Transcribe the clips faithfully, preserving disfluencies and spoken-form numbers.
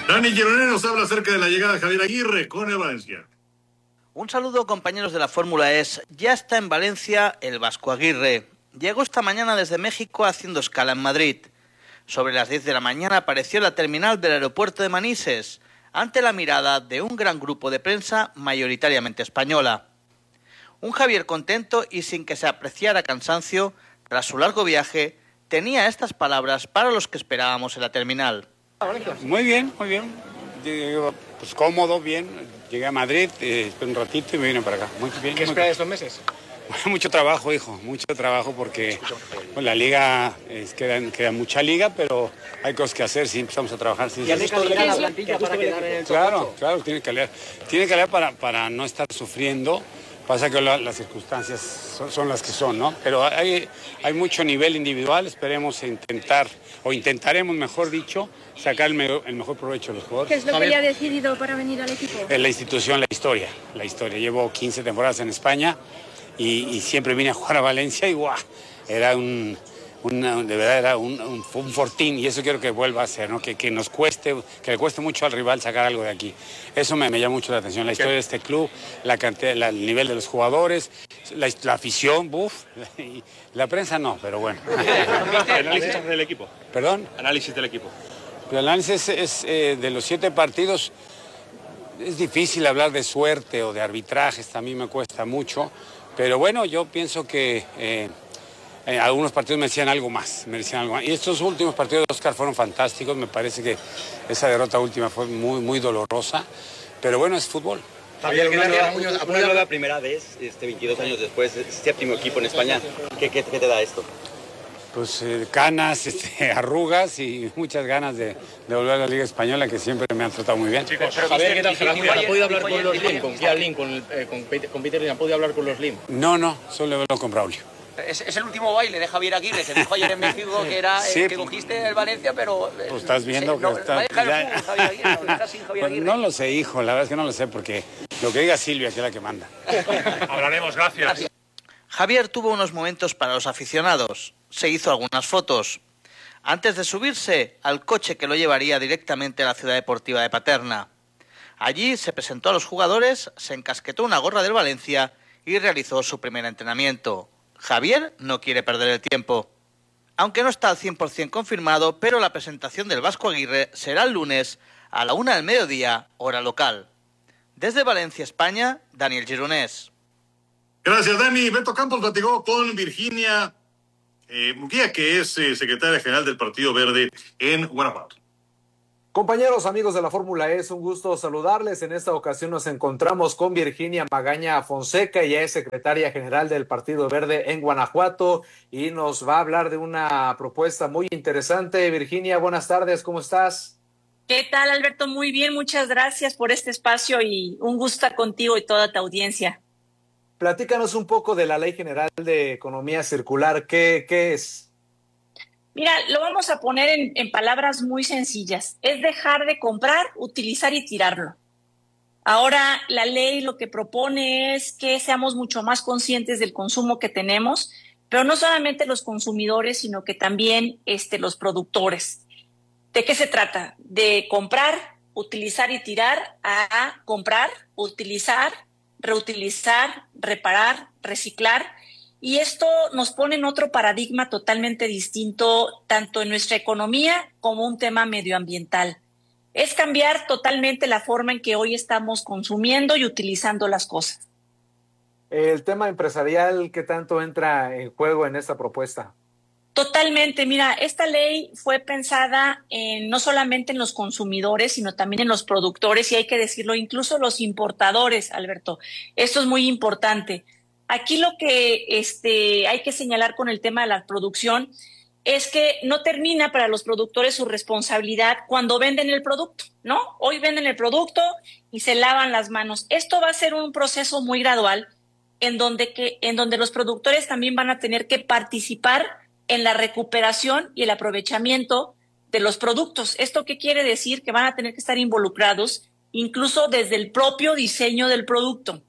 Dani Gironés nos habla acerca de la llegada de Javier Aguirre con el Valencia. Un saludo, compañeros de la Fórmula E S. Ya está en Valencia el Vasco Aguirre. Llegó esta mañana desde México haciendo escala en Madrid. Sobre las diez de la mañana apareció en la terminal del aeropuerto de Manises, ante la mirada de un gran grupo de prensa mayoritariamente española. Un Javier contento y sin que se apreciara cansancio, tras su largo viaje, tenía estas palabras para los que esperábamos en la terminal. Muy bien, muy bien. Llegué, pues cómodo, bien. Llegué a Madrid, eh, un ratito y me vine para acá. Muy bien. ¿Qué esperas de estos meses? Mucho trabajo, hijo, mucho trabajo porque pues, la liga, es, queda, queda mucha liga, pero hay cosas que hacer, sí, empezamos a trabajar. Sí, ¿Y has sí. visto la plantilla para quedar en el top Claro, ocho? claro, tiene que leer. Tiene que leer para, para no estar sufriendo. Pasa que la, las circunstancias son, son las que son, ¿no? Pero hay, hay mucho nivel individual, esperemos intentar, o intentaremos, mejor dicho, sacar el, me, el mejor provecho de los jugadores. ¿Qué es lo que ya ha decidido para venir al equipo? En la institución, la historia, la historia. Llevo quince temporadas en España y, y siempre vine a jugar a Valencia y ¡guau! Era un... Una, de verdad era un, un, un fortín y eso quiero que vuelva a ser, ¿no? que, que nos cueste, que le cueste mucho al rival sacar algo de aquí. Eso me, me llama mucho la atención, la historia de este club, la cantidad, la, el nivel de los jugadores, la, la afición, buf, la, la prensa no, pero bueno. ¿Qué análisis hace del equipo? ¿Perdón? Análisis del equipo. El análisis es, es eh, de los siete partidos, es difícil hablar de suerte o de arbitrajes, también me cuesta mucho, pero bueno, yo pienso que... Eh, Eh, algunos partidos merecían algo más, merecían algo más. Y estos últimos partidos de Oscar fueron fantásticos, me parece que esa derrota última fue muy, muy dolorosa, pero bueno, es fútbol. Javier, una, nueva, una, una nueva primera vez, este, veintidós años después, séptimo equipo en España, ¿qué, qué, qué te da esto? Pues eh, canas, este, arrugas y muchas ganas de, de volver a la Liga Española, que siempre me han tratado muy bien. Chicos, pero Javier, ¿qué tal? ¿Ha podido hablar con los Lim, con Kia Lim, con, eh, con, Peter, con Peter Lim? ¿Ha podido hablar con los Lim? No, no, solo he hablado con Braulio. Es, es el último baile de Javier Aguirre, se dijo ayer en México que era sí, el que cogiste el Valencia, pero... Eh, pues estás viendo sí, que no, está... ¿va a dejar el fútbol, Javier Aguirre, ¿no? ¿Dejar sin Javier Pues Aguirre? no lo sé, hijo, la verdad es que no lo sé, porque lo que diga Silvia, que es la que manda. Hablaremos, gracias. Gracias. Javier tuvo unos momentos para los aficionados, se hizo algunas fotos, antes de subirse al coche que lo llevaría directamente a la Ciudad Deportiva de Paterna. Allí se presentó a los jugadores, se encasquetó una gorra del Valencia y realizó su primer entrenamiento. Javier no quiere perder el tiempo. Aunque no está al cien por ciento confirmado, pero la presentación del Vasco Aguirre será el lunes a la una del mediodía, hora local. Desde Valencia, España, Daniel Gironés. Gracias, Dani. Beto Campos platicó con Virginia eh, Munguía, que es eh, secretaria general del Partido Verde en Guanajuato. Compañeros, amigos de la Fórmula E, es un gusto saludarles. En esta ocasión nos encontramos con Virginia Magaña Fonseca, ella es secretaria general del Partido Verde en Guanajuato y nos va a hablar de una propuesta muy interesante. Virginia, buenas tardes, ¿cómo estás? ¿Qué tal, Alberto? Muy bien, muchas gracias por este espacio y un gusto estar contigo y toda tu audiencia. Platícanos un poco de la Ley General de Economía Circular, ¿qué, qué es? Mira, lo vamos a poner en, en palabras muy sencillas. Es dejar de comprar, utilizar y tirarlo. Ahora la ley lo que propone es que seamos mucho más conscientes del consumo que tenemos, pero no solamente los consumidores, sino que también este, los productores. ¿De qué se trata? De comprar, utilizar y tirar a comprar, utilizar, reutilizar, reparar, reciclar. Y esto nos pone en otro paradigma totalmente distinto, tanto en nuestra economía como un tema medioambiental. Es cambiar totalmente la forma en que hoy estamos consumiendo y utilizando las cosas. El tema empresarial, ¿qué tanto entra en juego en esta propuesta? Totalmente. Mira, esta ley fue pensada en, no solamente en los consumidores, sino también en los productores, y hay que decirlo, incluso los importadores, Alberto. Esto es muy importante. Aquí lo que este, hay que señalar con el tema de la producción es que no termina para los productores su responsabilidad cuando venden el producto, ¿no? Hoy venden el producto y se lavan las manos. Esto va a ser un proceso muy gradual en donde, que, en donde los productores también van a tener que participar en la recuperación y el aprovechamiento de los productos. ¿Esto qué quiere decir? Que van a tener que estar involucrados incluso desde el propio diseño del producto.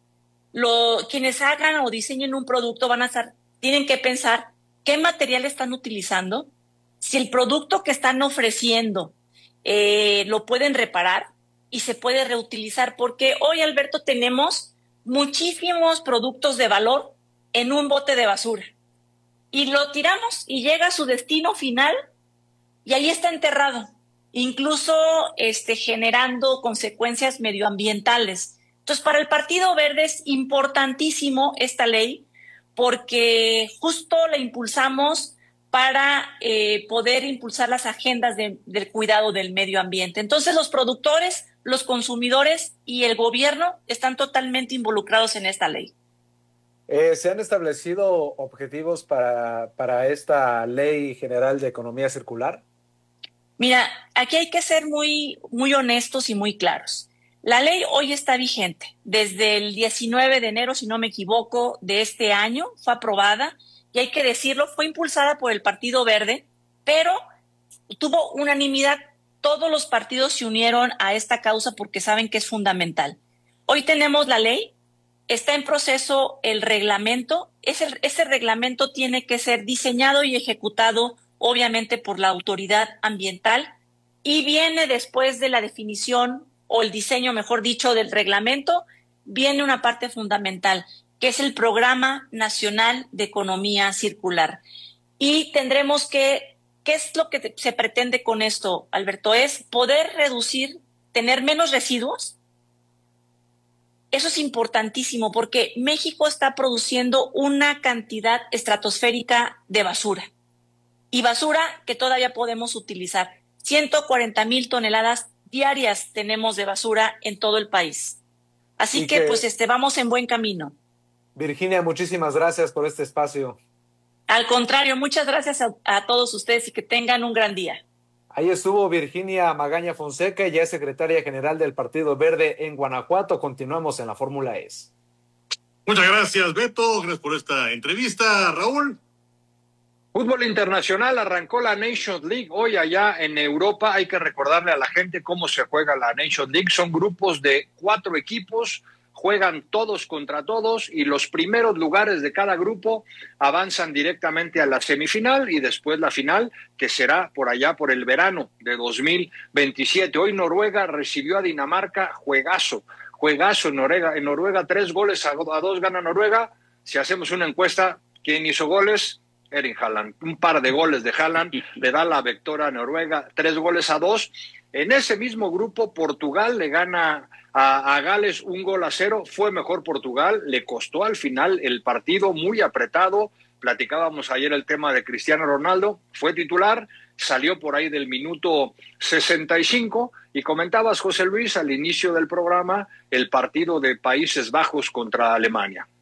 Lo, quienes hagan o diseñen un producto van a estar, tienen que pensar qué material están utilizando, si el producto que están ofreciendo eh, lo pueden reparar y se puede reutilizar, porque hoy, Alberto, tenemos muchísimos productos de valor en un bote de basura y lo tiramos y llega a su destino final y ahí está enterrado, incluso este, generando consecuencias medioambientales. Entonces, para el Partido Verde es importantísimo esta ley porque justo la impulsamos para eh, poder impulsar las agendas de, del cuidado del medio ambiente. Entonces, los productores, los consumidores y el gobierno están totalmente involucrados en esta ley. Eh, ¿Se han establecido objetivos para, para esta Ley General de Economía Circular? Mira, aquí hay que ser muy, muy honestos y muy claros. La ley hoy está vigente. Desde el diecinueve de enero, si no me equivoco, de este año fue aprobada. Y hay que decirlo, fue impulsada por el Partido Verde, pero tuvo unanimidad. Todos los partidos se unieron a esta causa porque saben que es fundamental. Hoy tenemos la ley, está en proceso el reglamento. Ese, ese reglamento tiene que ser diseñado y ejecutado, obviamente, por la autoridad ambiental, y viene después de la definición o el diseño, mejor dicho, del reglamento, viene una parte fundamental, que es el Programa Nacional de Economía Circular. Y tendremos que, ¿qué es lo que te, se pretende con esto, Alberto? Es poder reducir, tener menos residuos. Eso es importantísimo porque México está produciendo una cantidad estratosférica de basura. Y basura que todavía podemos utilizar. ciento cuarenta mil toneladas diarias tenemos de basura en todo el país. Así que, que, pues, este, vamos en buen camino. Virginia, muchísimas gracias por este espacio. Al contrario, muchas gracias a, a todos ustedes y que tengan un gran día. Ahí estuvo Virginia Magaña Fonseca, ya es secretaria general del Partido Verde en Guanajuato. Continuamos en la Fórmula E. Muchas gracias, Beto. Gracias por esta entrevista, Raúl. Fútbol internacional, arrancó la Nations League hoy allá en Europa. Hay que recordarle a la gente cómo se juega la Nations League. Son grupos de cuatro equipos, juegan todos contra todos y los primeros lugares de cada grupo avanzan directamente a la semifinal y después la final, que será por allá por el verano de dos mil veintisiete. Hoy Noruega recibió a Dinamarca, juegazo, juegazo en Noruega. En Noruega tres goles a dos gana Noruega. Si hacemos una encuesta, ¿quién hizo goles? Erling Haaland, un par de goles de Haaland le da la victoria a Noruega, tres goles a dos. En ese mismo grupo, Portugal le gana a, a Gales un gol a cero. Fue mejor Portugal, le costó al final el partido, muy apretado. Platicábamos ayer el tema de Cristiano Ronaldo, fue titular, salió por ahí del minuto sesenta y cinco y comentabas, José Luis, al inicio del programa, el partido de Países Bajos contra Alemania.